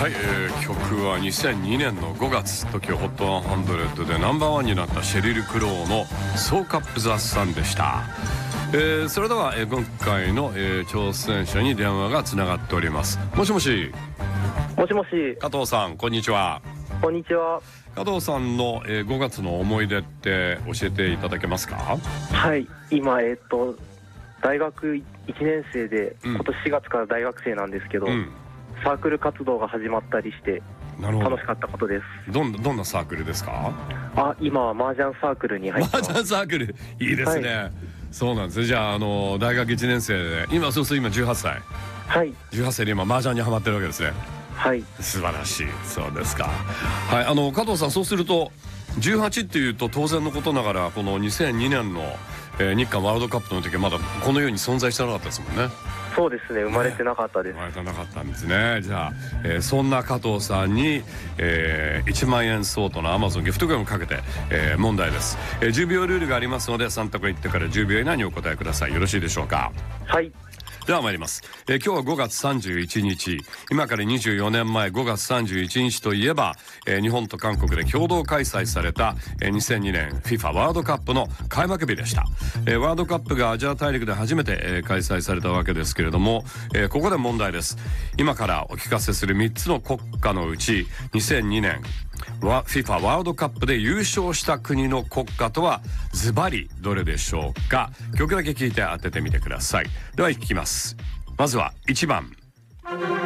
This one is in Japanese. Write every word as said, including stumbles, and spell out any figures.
はい、えー、曲はにせんにねんのごがつ トキオ ホットハンドレッドでナンバーワンになったシェリル・クローのソーカップ・ザ・サンでした。えー、それでは、えー、今回の、えー、挑戦者に電話がつながっております。もしもし。 もしもし。 加藤さん、こんにちは。 こんにちは。 加藤さんの、えー、ごがつの思い出って教えていただけますか？ はい、今えっと大学いちねん生で、 うん、 今年しがつから大学生なんですけど、うん、サークル活動が始まったりして楽しかったことです。 どんな、どんなサークルですか？ あ、今は麻雀サークルに入ってます。 麻雀サークルいいですね、はい、そうなんですね。じゃあ、あの大学いちねん生で今そうする今じゅうはっさい。 はい、 じゅうはっさいで今麻雀にハマってるわけですね。 はい、 素晴らしい。そうですか。はい、あの加藤さん、そうするとじゅうはちっていうと当然のことながらこのにせんにねんの、えー、日韓ワールドカップの時はまだこのように存在してなかったですもんね。 そうですね、生まれてなかったです、 ね、生まれてなかったんですね。じゃあ、えー、そんな加藤さんに、えー、いちまんえん相当の Amazon ギフト券をかけて、えー、問題です、えー、じゅうびょうルールがありますのでさん択言ってからじゅうびょう以内にお答えください。よろしいでしょうか？ はい。 では参ります、えー、今日はごがつさんじゅういちにち、今からにじゅうよねんまえごがつさんじゅういちにちといえば、えー、日本と韓国で共同開催された、えー、にせんにねん フィファ ワールドカップの開幕日でした。えー、ワールドカップがアジア大陸で初めて、えー、開催されたわけですけれども、えー、ここで問題です。今からお聞かせするみっつの国家のうちにせんにねんフィファ ワールドカップで優勝した国の国歌とはズバリどれでしょうか？曲だけ聞いて当ててみてください。では聞きます。まずはいちばん。